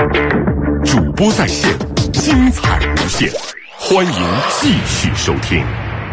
主播在线，精彩无限，欢迎继续收听。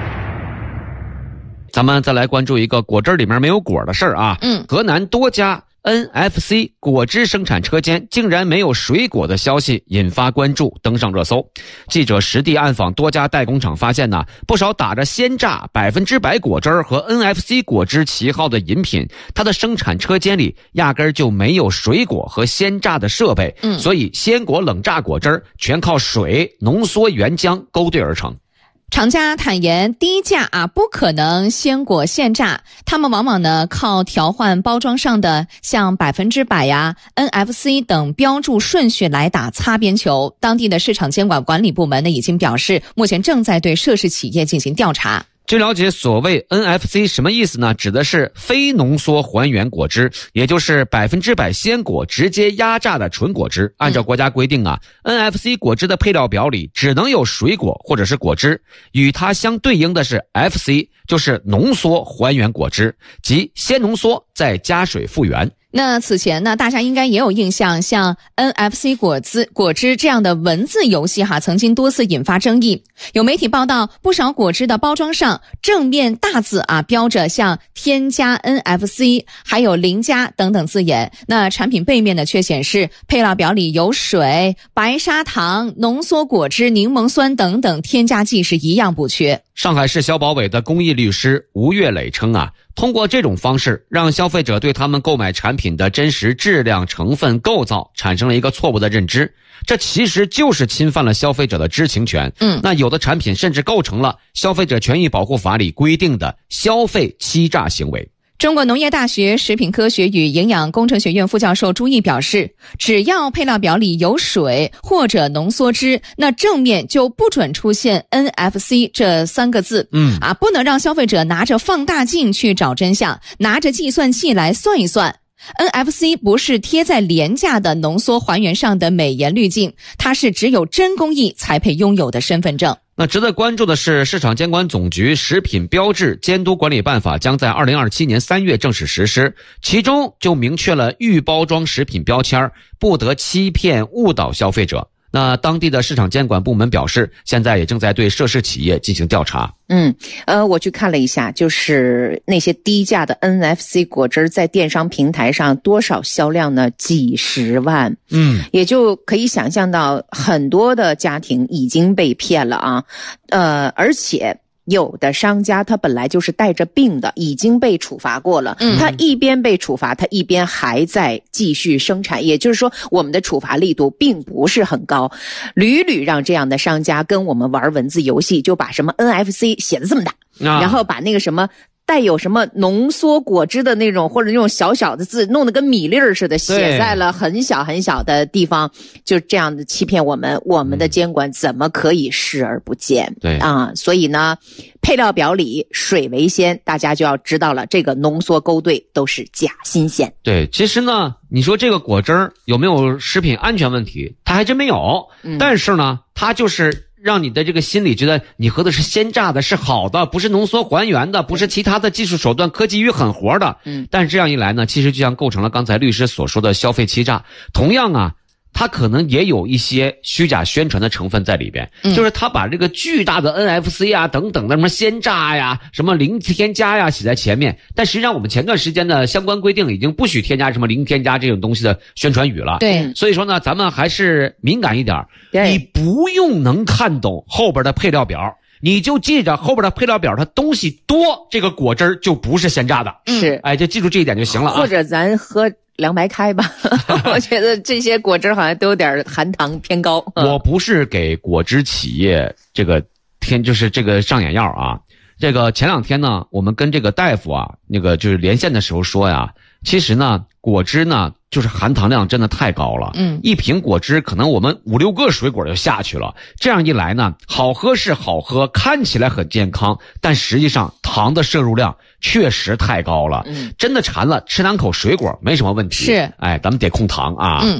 咱们再来关注一个果汁里面没有果的事儿啊。河南多家 NFC 果汁生产车间竟然没有水果的消息引发关注，登上热搜。记者实地暗访多家代工厂，发现呢，不少打着鲜榨100%果汁和 NFC 果汁旗号的饮品，它的生产车间里压根儿就没有水果和鲜榨的设备，所以鲜果冷榨果汁全靠水、浓缩原浆勾兑而成。 厂家坦言，低价不可能鲜果现榨，他们往往呢靠调换包装上的像100%呀、NFC 等标注顺序来打擦边球。当地的市场监管管理部门呢已经表示，目前正在对涉事企业进行调查。 据了解，所谓 NFC 什么意思呢？指的是非浓缩还原果汁，也就是100%鲜果直接压榨的纯果汁。按照国家规定NFC 果汁的配料表里只能有水果或者是果汁，与它相对应的是 FC， 就是浓缩还原果汁，即先浓缩再加水复原。 那此前呢，大家应该也有印象，像 NFC 果汁这样的文字游戏曾经多次引发争议。有媒体报道，不少果汁的包装上正面大字标着像添加 NFC 还有零加等等字眼，那产品背面呢却显示配料表里有水、白砂糖、浓缩果汁、柠檬酸等等添加剂是一样不缺。 上海市消保委的公益律师吴月磊称通过这种方式让消费者对他们购买产品的真实质量、成分、构造产生了一个错误的认知，这其实就是侵犯了消费者的知情权。那有的产品甚至构成了消费者权益保护法里规定的消费欺诈行为。 中国农业大学食品科学与营养工程学院副教授朱毅表示，只要配料表里有水或者浓缩汁，那正面就不准出现 NFC 这3个字。不能让消费者拿着放大镜去找真相，拿着计算器来算一算。NFC 不是贴在廉价的浓缩还原上的美颜滤镜，它是只有真工艺才配拥有的身份证。 那值得关注的是，市场监管总局食品标志监督管理办法将在2027年3月正式实施，其中就明确了预包装食品标签不得欺骗误导消费者。那当地的市场监管部门表示，现在也正在对涉事企业进行调查。 我去看了一下，就是那些低价的 NFC 果汁在电商平台上多少销量呢？几十万。也就可以想象到很多的家庭已经被骗了而且有的商家他本来就是带着病的，已经被处罚过了，他一边被处罚，他一边还在继续生产，也就是说我们的处罚力度并不是很高，屡屡让这样的商家跟我们玩文字游戏，就把什么 NFC 写得这么大，然后把那个什么带有什么浓缩果汁的那种或者那种小小的字弄得跟米粒儿似的，写在了很小很小的地方，就这样的欺骗我们，我们的监管怎么可以视而不见？ 对所以呢，配料表里水为鲜，大家就要知道了，这个浓缩勾兑都是假新鲜。 对，其实呢，你说这个果汁有没有食品安全问题？它还真没有。但是呢，它就是让你的这个心里觉得你喝的是鲜榨的，是好的，不是浓缩还原的，不是其他的技术手段科技与狠活的。但是这样一来呢，其实就像构成了刚才律师所说的消费欺诈。同样它可能也有一些虚假宣传的成分在里边，就是他把这个巨大的 NFC 等等的什么鲜榨呀、什么零添加呀写在前面，但实际上我们前段时间的相关规定已经不许添加什么零添加这种东西的宣传语了。 对， 所以说呢，咱们还是敏感一点，你不用能看懂后边的配料表，你就记着后边的配料表它东西多，这个果汁就不是鲜榨的。 是， 就记住这一点就行了。 或者咱喝凉白开吧我觉得这些果汁好像都有点含糖偏高。 我不是给果汁企业就是这个上眼药这个前2天呢，我们跟这个大夫就是连线的时候说其实呢果汁呢就是含糖量真的太高了。一瓶果汁可能我们5-6个水果就下去了。这样一来呢，好喝是好喝，看起来很健康，但实际上糖的摄入量确实太高了。真的馋了吃2口水果没什么问题。 是， 咱们得控糖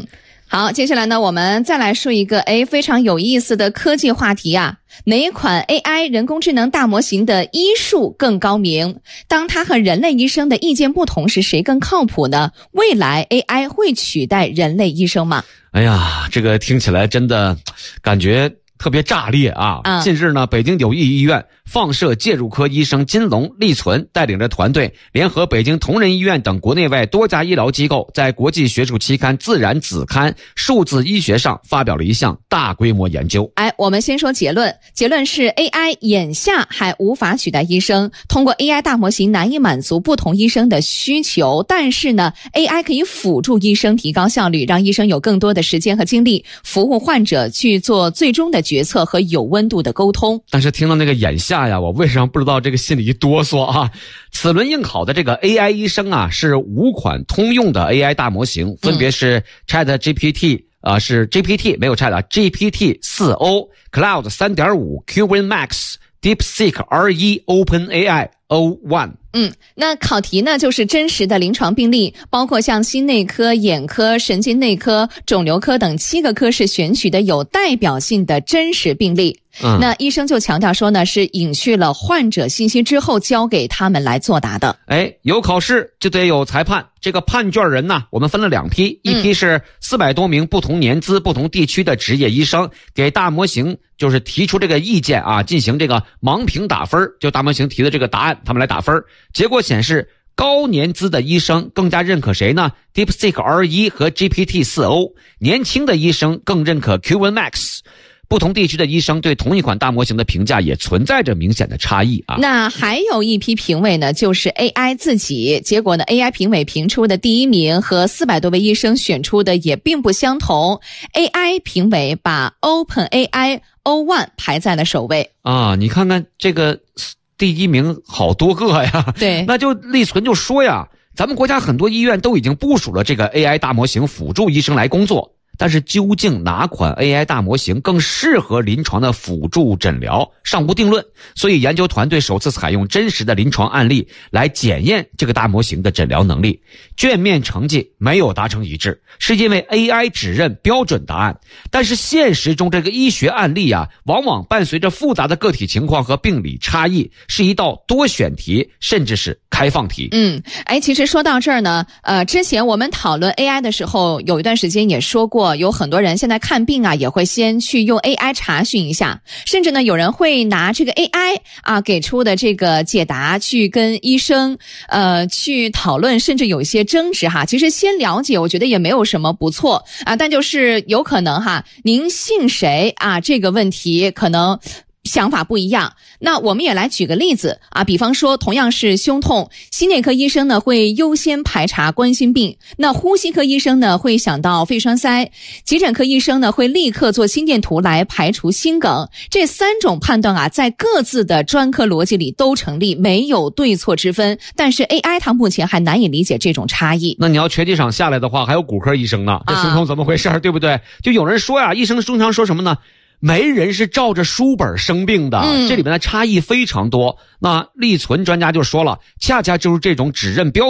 好，接下来呢，我们再来说一个非常有意思的科技话题啊。哪款 AI 人工智能大模型的医术更高明？当它和人类医生的意见不同时，谁更靠谱呢？未来 AI 会取代人类医生吗？ 哎呀，这个听起来真的感觉特别炸裂啊！近日呢，北京友谊医院放射介入科医生金龙、利存带领着团队，联合北京同仁医院等国内外多家医疗机构，在国际学术期刊《自然》子刊数字医学上发表了一项大规模研究。 我们先说结论。结论是 AI 眼下还无法取代医生，通过 AI 大模型难以满足不同医生的需求，但是呢 AI 可以辅助医生提高效率，让医生有更多的时间和精力服务患者，去做最终的决策和有温度的沟通。 但是听到那个眼下呀，我为什么不知道这个心里一哆嗦啊？此轮应考的这个 AI 医生啊，是5款通用的 AI 大模型，分别是 ChatGPT是 GPT 没有 Chat，GPT 4O、Cloud 3.5、Qwen Max、DeepSeek R1、OpenAI O1。 那考题呢就是真实的临床病例，包括像心内科、眼科、神经内科、肿瘤科等7个科室选取的有代表性的真实病例。那医生就强调说呢，是隐去了患者信息之后交给他们来作答的。 有考试就得有裁判，这个判卷人呢，我们分了2批，一批是400多名不同年资、不同地区的职业医生，给大模型就是提出这个意见啊，进行这个盲评打分，就大模型提的这个答案，他们来打分。结果显示，高年资的医生更加认可谁呢？ DeepSeek R1 和 GPT 4O。 年轻的医生更认可 Qwen Max。不同地区的医生对同一款大模型的评价也存在着明显的差异啊。 那还有一批评委呢，就是 AI 自己。结果呢 AI 评委评出的第1名和400多位医生选出的也并不相同。AI 评委把 OpenAI O1 排在了首位啊。你看看这个第1名好多个呀。 对， 那就利存就说呀，咱们国家很多医院都已经部署了这个 AI 大模型辅助医生来工作。但是究竟哪款 AI 大模型更适合临床的辅助诊疗尚无定论，所以研究团队首次采用真实的临床案例来检验这个大模型的诊疗能力。卷面成绩没有达成一致，是因为 AI 只认标准答案，但是现实中这个医学案例啊，往往伴随着复杂的个体情况和病理差异，是一道多选题甚至是开放题。 其实说到这儿呢，之前我们讨论 AI 的时候，有一段时间也说过，有很多人现在看病啊，也会先去用 AI 查询一下，甚至呢，有人会拿这个 AI 给出的这个解答去跟医生去讨论，甚至有一些争执哈。其实先了解，我觉得也没有什么不错但就是有可能您信谁这个问题可能想法不一样。那我们也来举个例子比方说同样是胸痛，心内科医生呢会优先排查冠心病，那呼吸科医生呢会想到肺栓塞，急诊科医生呢会立刻做心电图来排除心梗。这3种判断在各自的专科逻辑里都成立，没有对错之分，但是 AI 它目前还难以理解这种差异。 那你要拳击场下来的话，还有骨科医生呢，这胸痛怎么回事对不对？就有人说呀，医生经常说什么呢？没人是照着书本生病的，这里面的差异非常多。那利存专家就说了，恰恰就是这种只认标